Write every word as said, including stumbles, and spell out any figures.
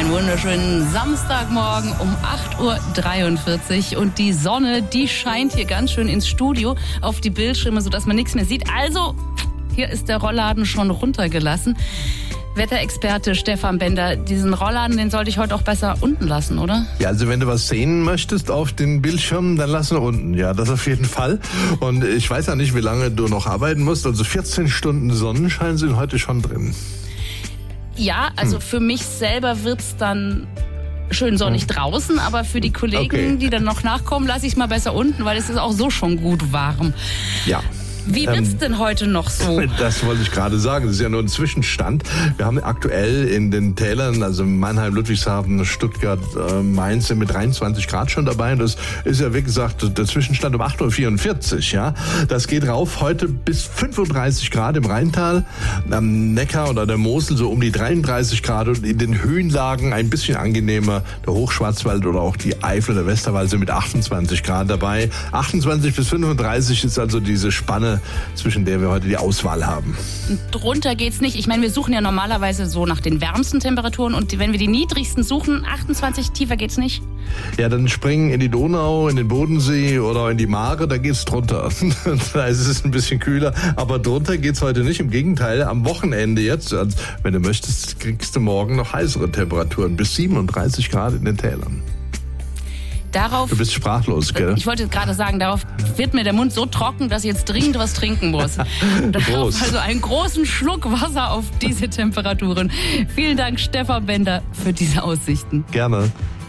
Einen wunderschönen Samstagmorgen um acht Uhr dreiundvierzig und die Sonne, die scheint hier ganz schön ins Studio auf die Bildschirme, sodass man nichts mehr sieht. Also, hier ist der Rollladen schon runtergelassen. Wetterexperte Stefan Bender, diesen Rollladen, den sollte ich heute auch besser unten lassen, oder? Ja, also wenn du was sehen möchtest auf den Bildschirmen, dann lass ihn unten. Ja, das auf jeden Fall. Und ich weiß ja nicht, wie lange du noch arbeiten musst. Also vierzehn Stunden Sonnenschein sind heute schon drin. Ja, also hm. für mich selber wird's dann schön sonnig hm. draußen, aber für die Kollegen, okay. die dann noch nachkommen, lasse ich es mal besser unten, weil es ist auch so schon gut warm. Ja. Wie wird's ähm, denn heute noch so? Das wollte ich gerade sagen. Das ist ja nur ein Zwischenstand. Wir haben aktuell in den Tälern, also Mannheim, Ludwigshafen, Stuttgart, äh, Mainz, sind mit dreiundzwanzig Grad schon dabei. Und das ist ja, wie gesagt, der Zwischenstand um acht Uhr vierundvierzig. Ja, das geht rauf heute bis fünfunddreißig Grad im Rheintal, am Neckar oder der Mosel so um die dreiunddreißig Grad und in den Höhenlagen ein bisschen angenehmer. Der Hochschwarzwald oder auch die Eifel, der Westerwald sind mit achtundzwanzig Grad dabei. achtundzwanzig bis fünfunddreißig ist also diese Spanne, zwischen der wir heute die Auswahl haben. Drunter geht's nicht. Ich meine, wir suchen ja normalerweise so nach den wärmsten Temperaturen und wenn wir die niedrigsten suchen, achtundzwanzig, tiefer geht's nicht. Ja, dann springen in die Donau, in den Bodensee oder in die Mare, da geht's drunter. Da ist es ein bisschen kühler, aber drunter geht's heute nicht. Im Gegenteil, am Wochenende jetzt, also wenn du möchtest, kriegst du morgen noch heißere Temperaturen, bis siebenunddreißig Grad in den Tälern. Darauf, du bist sprachlos, gell? Ich wollte gerade sagen, darauf wird mir der Mund so trocken, dass ich jetzt dringend was trinken muss. Darauf also einen großen Schluck Wasser auf diese Temperaturen. Vielen Dank, Stefan Bender, für diese Aussichten. Gerne.